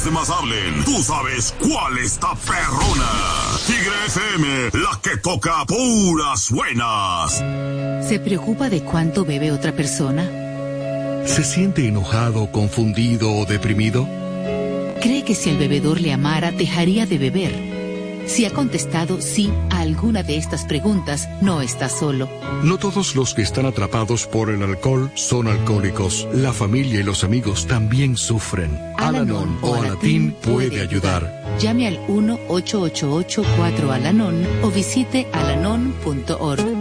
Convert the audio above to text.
los demás hablen, tú sabes cuál está perrona. Tigre FM, la que toca puras buenas. ¿Se preocupa de cuánto bebe otra persona? ¿Se siente enojado, confundido o deprimido? ¿Cree que si el bebedor le amara, dejaría de beber? Si ha contestado sí a alguna de estas preguntas, no está solo. No todos los que están atrapados por el alcohol son alcohólicos. La familia y los amigos también sufren. Al-Anon o Alatín puede ayudar. Llame al 1-888-4-Al-Anon o visite alanon.org.